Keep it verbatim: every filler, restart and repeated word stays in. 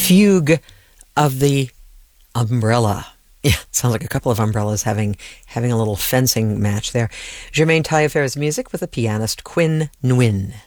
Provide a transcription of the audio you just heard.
Fugue of the Umbrella. Yeah, sounds like a couple of umbrellas having having a little fencing match there. Germaine Taillefer's music with the pianist Quinn Nguyen.